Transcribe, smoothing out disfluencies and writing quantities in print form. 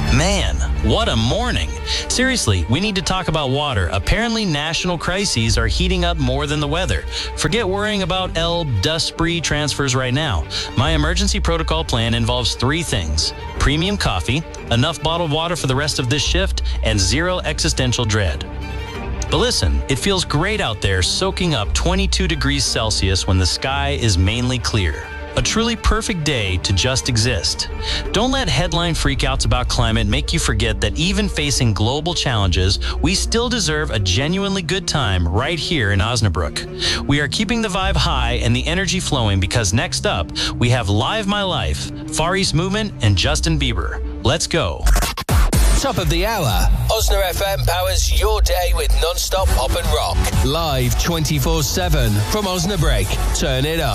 Man, what a morning. Seriously, we need to talk about water. Apparently, national crises are heating up more than the weather. Forget worrying about Elbe dust spree transfers right now. My emergency protocol plan involves 3 things: premium coffee, enough bottled water for the rest of this shift, and 0 existential dread. But listen, it feels great out there soaking up 22 degrees Celsius when the sky is mainly clear. A truly perfect day to just exist. Don't let headline freakouts about climate make you forget that even facing global challenges, we still deserve a genuinely good time right here in Osnabrück. We are keeping the vibe high and the energy flowing because next up, we have Live My Life, Far East Movement, and Justin Bieber. Let's go. Top of the hour. Osna FM powers your day with non-stop pop and rock. Live 24/7 from Osnabrück. Turn it up.